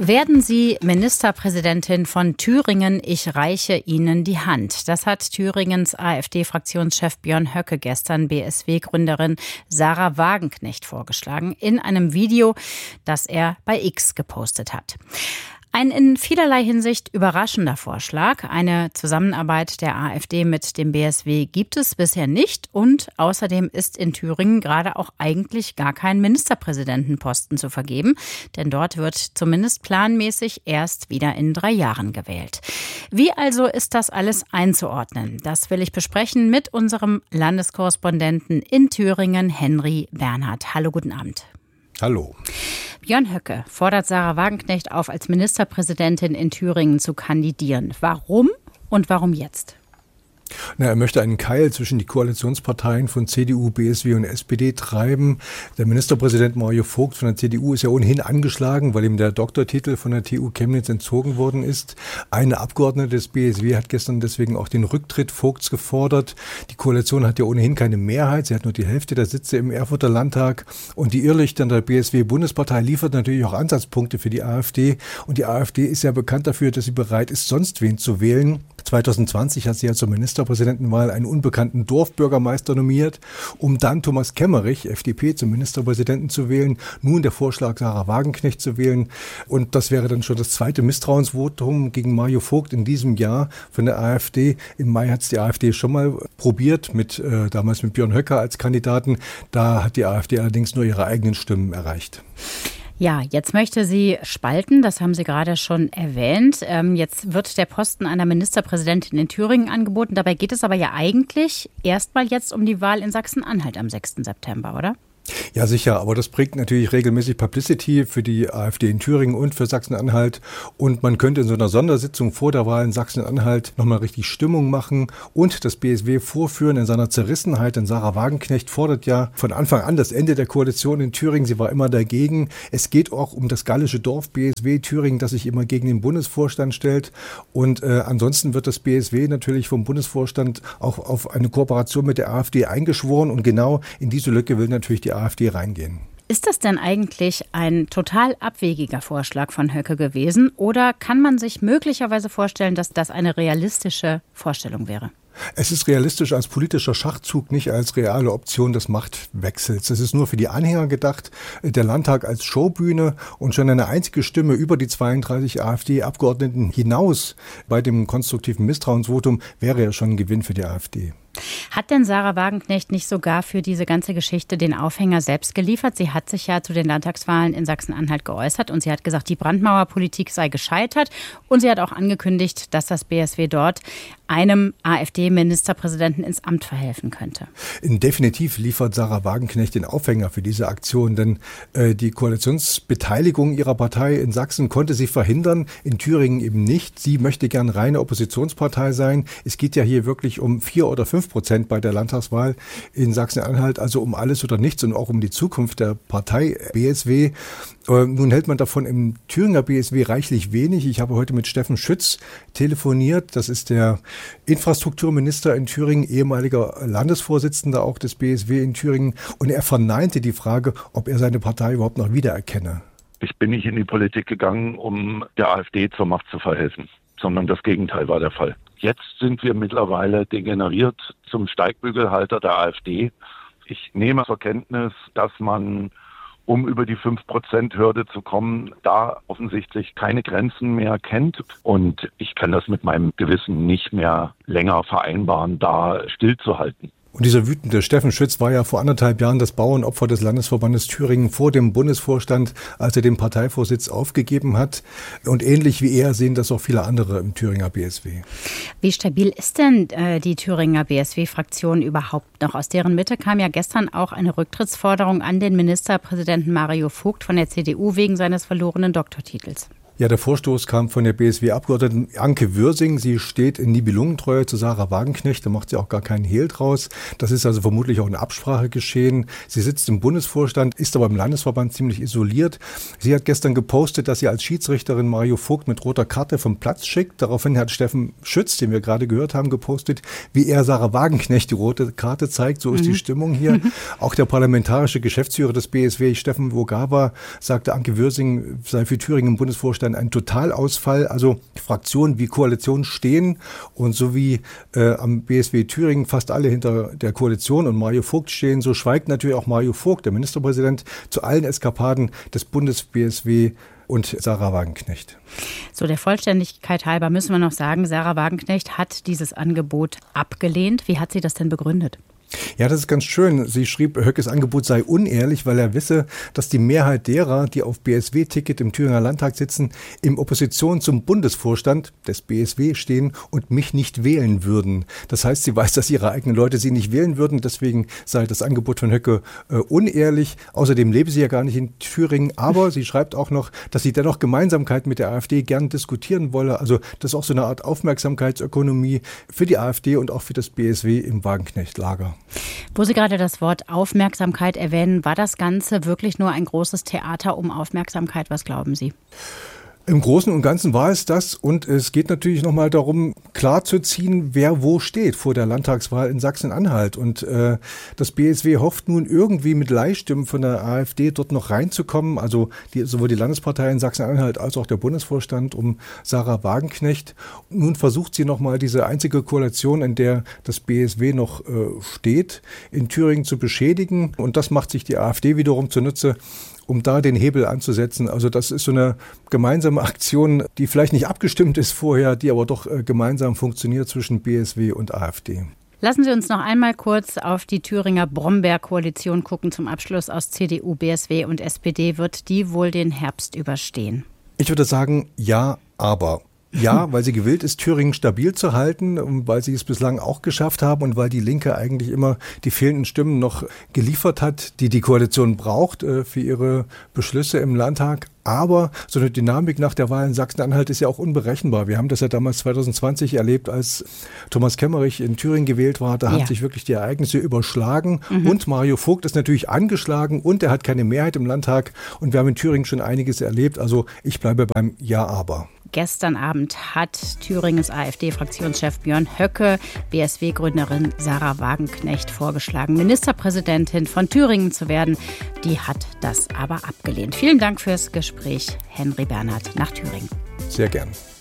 Werden Sie Ministerpräsidentin von Thüringen? Ich reiche Ihnen die Hand. Das hat Thüringens AfD-Fraktionschef Björn Höcke gestern BSW-Gründerin Sarah Wagenknecht vorgeschlagen in einem Video, das er bei X gepostet hat. Ein in vielerlei Hinsicht überraschender Vorschlag. Eine Zusammenarbeit der AfD mit dem BSW gibt es bisher nicht. Und außerdem ist in Thüringen gerade auch eigentlich gar kein Ministerpräsidentenposten zu vergeben. Denn dort wird zumindest planmäßig erst wieder in 3 Jahren gewählt. Wie also ist das alles einzuordnen? Das will ich besprechen mit unserem Landeskorrespondenten in Thüringen, Henry Bernhard. Hallo, guten Abend. Hallo. Björn Höcke fordert Sarah Wagenknecht auf, als Ministerpräsidentin in Thüringen zu kandidieren. Warum und warum jetzt? Er möchte einen Keil zwischen die Koalitionsparteien von CDU, BSW und SPD treiben. Der Ministerpräsident Mario Vogt von der CDU ist ja ohnehin angeschlagen, weil ihm der Doktortitel von der TU Chemnitz entzogen worden ist. Eine Abgeordnete des BSW hat gestern deswegen auch den Rücktritt Vogts gefordert. Die Koalition hat ja ohnehin keine Mehrheit. Sie hat nur die Hälfte der Sitze im Erfurter Landtag. Und die Irrlichter der BSW-Bundespartei liefert natürlich auch Ansatzpunkte für die AfD. Und die AfD ist ja bekannt dafür, dass sie bereit ist, sonst wen zu wählen. 2020 hat sie ja zur Ministerpräsidentenwahl einen unbekannten Dorfbürgermeister nominiert, um dann Thomas Kemmerich, FDP, zum Ministerpräsidenten zu wählen. Nun der Vorschlag, Sarah Wagenknecht zu wählen. Und das wäre dann schon das zweite Misstrauensvotum gegen Mario Vogt in diesem Jahr von der AfD. Im Mai hat es die AfD schon mal probiert, damals mit Björn Höcke als Kandidaten. Da hat die AfD allerdings nur ihre eigenen Stimmen erreicht. Ja, jetzt möchte sie spalten, das haben Sie gerade schon erwähnt. Jetzt wird der Posten einer Ministerpräsidentin in Thüringen angeboten. Dabei geht es aber ja eigentlich erstmal jetzt um die Wahl in Sachsen-Anhalt am 6. September, oder? Ja, sicher, aber das bringt natürlich regelmäßig Publicity für die AfD in Thüringen und für Sachsen-Anhalt. Und man könnte in so einer Sondersitzung vor der Wahl in Sachsen-Anhalt nochmal richtig Stimmung machen und das BSW vorführen in seiner Zerrissenheit. Denn Sarah Wagenknecht fordert ja von Anfang an das Ende der Koalition in Thüringen. Sie war immer dagegen. Es geht auch um das gallische Dorf BSW Thüringen, das sich immer gegen den Bundesvorstand stellt. Und ansonsten wird das BSW natürlich vom Bundesvorstand auch auf eine Kooperation mit der AfD eingeschworen. Und genau in diese Lücke will natürlich die AfD reingehen. Ist das denn eigentlich ein total abwegiger Vorschlag von Höcke gewesen oder kann man sich möglicherweise vorstellen, dass das eine realistische Vorstellung wäre? Es ist realistisch als politischer Schachzug, nicht als reale Option des Machtwechsels. Es ist nur für die Anhänger gedacht, der Landtag als Showbühne und schon eine einzige Stimme über die 32 AfD-Abgeordneten hinaus bei dem konstruktiven Misstrauensvotum wäre ja schon ein Gewinn für die AfD. Hat denn Sarah Wagenknecht nicht sogar für diese ganze Geschichte den Aufhänger selbst geliefert? Sie hat sich ja zu den Landtagswahlen in Sachsen-Anhalt geäußert und sie hat gesagt, die Brandmauerpolitik sei gescheitert. Und sie hat auch angekündigt, dass das BSW dort einem AfD-Ministerpräsidenten ins Amt verhelfen könnte. Definitiv liefert Sarah Wagenknecht den Aufhänger für diese Aktion, denn die Koalitionsbeteiligung ihrer Partei in Sachsen konnte sie verhindern, in Thüringen eben nicht. Sie möchte gern reine Oppositionspartei sein. Es geht ja hier wirklich um 4 oder 5% bei der Landtagswahl in Sachsen-Anhalt, also um alles oder nichts und auch um die Zukunft der Partei BSW. Nun hält man davon im Thüringer BSW reichlich wenig. Ich habe heute mit Steffen Schütz telefoniert. Das ist der Infrastrukturminister in Thüringen, ehemaliger Landesvorsitzender auch des BSW in Thüringen. Und er verneinte die Frage, ob er seine Partei überhaupt noch wiedererkenne. Ich bin nicht in die Politik gegangen, um der AfD zur Macht zu verhelfen, sondern das Gegenteil war der Fall. Jetzt sind wir mittlerweile degeneriert zum Steigbügelhalter der AfD. Ich nehme zur Kenntnis, dass man, um über die 5%-Hürde zu kommen, da offensichtlich keine Grenzen mehr kennt. Und ich kann das mit meinem Gewissen nicht mehr länger vereinbaren, da stillzuhalten. Und dieser wütende Steffen Schütz war ja vor 1,5 Jahren das Bauernopfer des Landesverbandes Thüringen vor dem Bundesvorstand, als er den Parteivorsitz aufgegeben hat. Und ähnlich wie er sehen das auch viele andere im Thüringer BSW. Wie stabil ist denn die Thüringer BSW-Fraktion überhaupt noch? Aus deren Mitte kam ja gestern auch eine Rücktrittsforderung an den Ministerpräsidenten Mario Vogt von der CDU wegen seines verlorenen Doktortitels. Ja, der Vorstoß kam von der BSW-Abgeordneten Anke Würsing. Sie steht in Nibelungentreue zu Sarah Wagenknecht. Da macht sie auch gar keinen Hehl draus. Das ist also vermutlich auch eine Absprache geschehen. Sie sitzt im Bundesvorstand, ist aber im Landesverband ziemlich isoliert. Sie hat gestern gepostet, dass sie als Schiedsrichterin Mario Vogt mit roter Karte vom Platz schickt. Daraufhin hat Steffen Schütz, den wir gerade gehört haben, gepostet, wie er Sarah Wagenknecht die rote Karte zeigt. So ist die Stimmung hier. Auch der parlamentarische Geschäftsführer des BSW, Steffen Wogawa, sagte, Anke Würsing sei für Thüringen im Bundesvorstand dann ein Totalausfall. Also Fraktionen wie Koalition stehen und so wie am BSW Thüringen fast alle hinter der Koalition und Mario Vogt stehen, so schweigt natürlich auch Mario Vogt, der Ministerpräsident, zu allen Eskapaden des Bundes-BSW und Sarah Wagenknecht. So, der Vollständigkeit halber müssen wir noch sagen, Sarah Wagenknecht hat dieses Angebot abgelehnt. Wie hat sie das denn begründet? Ja, das ist ganz schön. Sie schrieb, Höckes Angebot sei unehrlich, weil er wisse, dass die Mehrheit derer, die auf BSW-Ticket im Thüringer Landtag sitzen, in Opposition zum Bundesvorstand des BSW stehen und mich nicht wählen würden. Das heißt, sie weiß, dass ihre eigenen Leute sie nicht wählen würden. Deswegen sei das Angebot von Höcke unehrlich. Außerdem lebe sie ja gar nicht in Thüringen. Aber sie schreibt auch noch, dass sie dennoch Gemeinsamkeit mit der AfD gern diskutieren wolle. Also das ist auch so eine Art Aufmerksamkeitsökonomie für die AfD und auch für das BSW im Wagenknecht-Lager. Wo Sie gerade das Wort Aufmerksamkeit erwähnen, war das Ganze wirklich nur ein großes Theater um Aufmerksamkeit? Was glauben Sie? Im Großen und Ganzen war es das und es geht natürlich nochmal darum, klarzuziehen, wer wo steht vor der Landtagswahl in Sachsen-Anhalt. Und das BSW hofft nun irgendwie mit Leihstimmen von der AfD dort noch reinzukommen, also sowohl die Landespartei in Sachsen-Anhalt als auch der Bundesvorstand um Sarah Wagenknecht. Nun versucht sie nochmal diese einzige Koalition, in der das BSW noch steht, in Thüringen zu beschädigen. Und das macht sich die AfD wiederum zunutze, um da den Hebel anzusetzen. Also das ist so eine gemeinsame Aktion, die vielleicht nicht abgestimmt ist vorher, die aber doch gemeinsam funktioniert zwischen BSW und AfD. Lassen Sie uns noch einmal kurz auf die Thüringer Brombeer-Koalition gucken zum Abschluss aus CDU, BSW und SPD. Wird die wohl den Herbst überstehen? Ich würde sagen, ja, aber. Ja, weil sie gewillt ist, Thüringen stabil zu halten, weil sie es bislang auch geschafft haben und weil die Linke eigentlich immer die fehlenden Stimmen noch geliefert hat, die die Koalition braucht für ihre Beschlüsse im Landtag. Aber so eine Dynamik nach der Wahl in Sachsen-Anhalt ist ja auch unberechenbar. Wir haben das ja damals 2020 erlebt, als Thomas Kemmerich in Thüringen gewählt war. Da haben sich wirklich die Ereignisse überschlagen. Und Mario Vogt ist natürlich angeschlagen und er hat keine Mehrheit im Landtag. Und wir haben in Thüringen schon einiges erlebt. Also ich bleibe beim Ja, aber. Gestern Abend hat Thüringens AfD-Fraktionschef Björn Höcke BSW-Gründerin Sarah Wagenknecht vorgeschlagen, Ministerpräsidentin von Thüringen zu werden. Die hat das aber abgelehnt. Vielen Dank fürs Gespräch, Henry Bernhard nach Thüringen. Sehr gern.